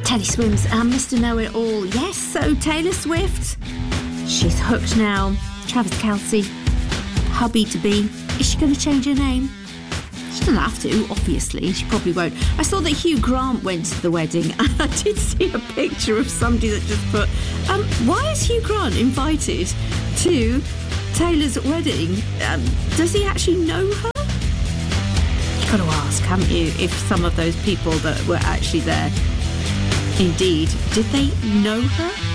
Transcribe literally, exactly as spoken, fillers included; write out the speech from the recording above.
Teddy Swims and Mister Know-It-All. Yes, so Taylor Swift, she's hooked now. Travis Kelce, hubby to be. Is she going to change her name? She doesn't have to, obviously. She probably won't. I saw that Hugh Grant went to the wedding, and I did see a picture of somebody that just put, um, why is Hugh Grant invited to Taylor's wedding? Um, does he actually know her? You've got to ask, haven't you, if some of those people that were actually there, indeed, did they know her?